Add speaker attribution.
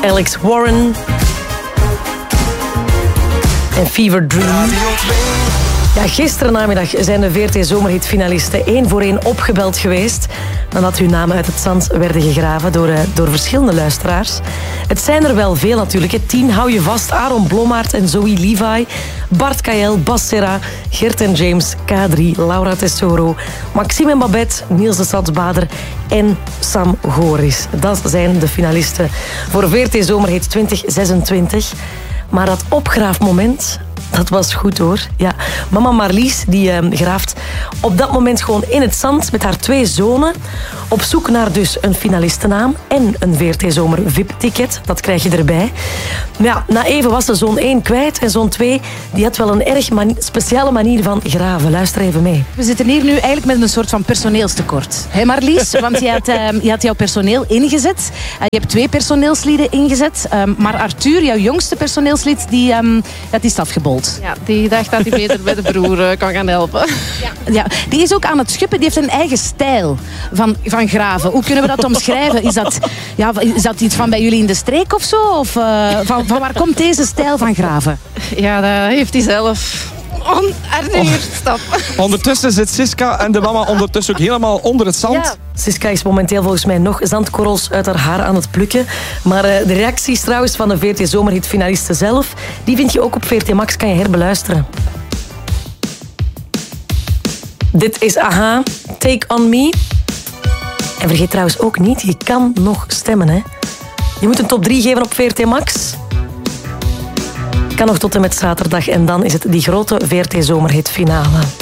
Speaker 1: Alex Warren en Fever Dream. Ja, gisteren namiddag zijn de VRT Zomerhit-finalisten 1 voor 1 opgebeld geweest nadat hun namen uit het zand werden gegraven door verschillende luisteraars. Het zijn er wel veel natuurlijk. 10, hou je vast, Aaron Blommaert en Zoe Levi, Bart Kael, Bas Serra, Gert en James, K3, Laura Tesoro, Maxime en Babette, Niels de Stadsbader en Sam Goris. Dat zijn de finalisten voor VRT Zomerhit 2026. Maar dat opgraafmoment, dat was goed hoor. Ja, mama Marlies die graaft op dat moment gewoon in het zand met haar 2 zonen. Op zoek naar dus een finalistennaam en een VRT Zomer VIP-ticket. Dat krijg je erbij. Maar ja, na even was de zoon 1 kwijt en zoon 2 die had wel een erg speciale manier van graven. Luister even mee.
Speaker 2: We zitten hier nu eigenlijk met een soort van personeelstekort. Hé Marlies, want je had jouw personeel ingezet. Je hebt 2 personeelslieden ingezet. Maar Arthur, jouw jongste personeelslid, die is afgebold.
Speaker 3: Ja, die dacht dat hij beter bij de broer kan gaan helpen.
Speaker 2: Ja, die is ook aan het schuppen. Die heeft een eigen stijl van graven. Hoe kunnen we dat omschrijven? Is dat iets van bij jullie in de streek of zo? Of van waar komt deze stijl van graven?
Speaker 3: Ja, dat heeft hij zelf. Stop.
Speaker 4: Ondertussen zit Siska en de mama ondertussen ook helemaal onder het zand.
Speaker 1: Ja. Siska is momenteel volgens mij nog zandkorrels uit haar haar aan het plukken. Maar de reacties trouwens van de VRT Zomerhit-finalisten zelf, die vind je ook op VRT Max, kan je herbeluisteren. Dit is Aha, Take On Me. En vergeet trouwens ook niet, je kan nog stemmen. Hè? Je moet een top 3 geven op VRT Max. Kan nog tot en met zaterdag en dan is het die grote VRT Zomerhit finale.